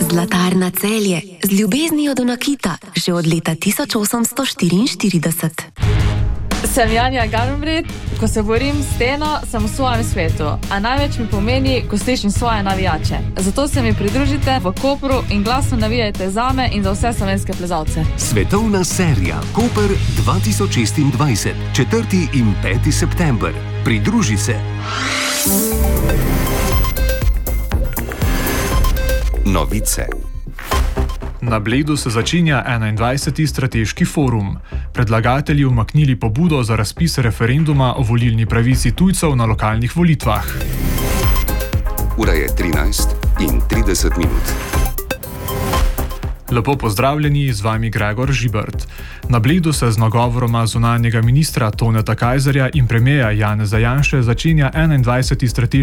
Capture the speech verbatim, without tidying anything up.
Zlatarna Celje, z ljubeznijo do nakita, že od leta tisoč osemsto štiriinštirideset. Sem Janja Garnbret, ko se borim s steno, sem v svojem svetu, a največ mi pomeni, ko slišim svoje navijače. Zato se mi pridružite v Kopru in glasno navijajte zame in za vse slovenske plezalce. Svetovna serija Koper dva tisoč šestindvajset, četrti in peti september. Pridruži se. Novice. Na Bledu se začenja enaindvajseti strateški forum. Predlagatelji umaknili pobudo za razpis referenduma o volilni pravici tujcev na lokalnih volitvah. Ura je trinajst in trideset minut. Lepo pozdravljeni, z vami Gregor Žibert. Na Bledu se z nagovoroma zunanjega ministra Toneta Kajzerja in premierja Janeza Janše začenja enaindvajseti strateški